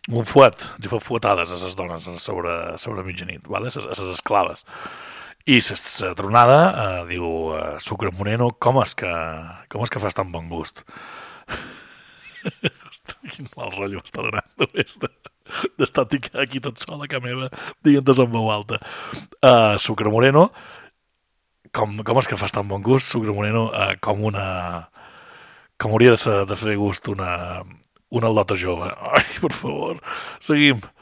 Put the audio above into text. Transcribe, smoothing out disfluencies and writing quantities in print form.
un fuet, ens fa fuetades a les dones sobre mitjanit, vale? A les esclaves. I la tronada diu, Sucre Moreno, com és que fas tan bon gust? Ostres, quin mal rotllo m'està donant només d'estar aquí tot sol a casa meva dient-te en veu alta. Sucre Moreno, com és que fas tan bon gust? Sucre Moreno, com hauria de fer gust una al·lota jove. Ai, per favor, seguim.